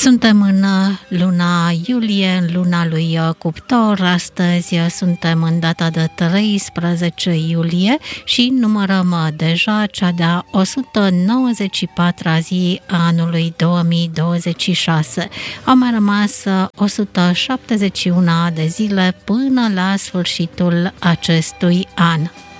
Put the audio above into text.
Suntem în luna iulie, în luna lui Cuptor. Astăzi suntem în data de 13 iulie și numărăm deja cea de-a 194-a zi a anului 2026. Au mai rămas 171 de zile până la sfârșitul acestui an.